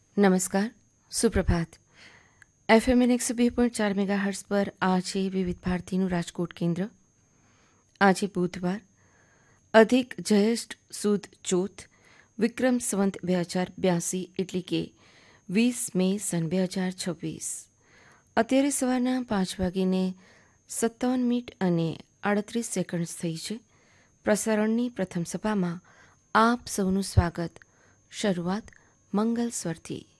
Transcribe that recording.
નમસ્કાર, સુપ્રભાત. FM 102.4 megahertz પર આ છે વિવિધ ભારતીનું રાજકોટ કેન્દ્ર. આજે બુધવાર, અધિક જ્યેષ્ઠ સુદ ચોથ, વિક્રમ સંવંત 2082 એટલે કે 20 મે સન 2026. અત્યારે સવારના 5:57 અને 38 સેકન્ડ થઈ છે. પ્રસારણની પ્રથમ સભામાં આપ સૌનું સ્વાગત. શરૂઆત મંગલ સ્વરથી.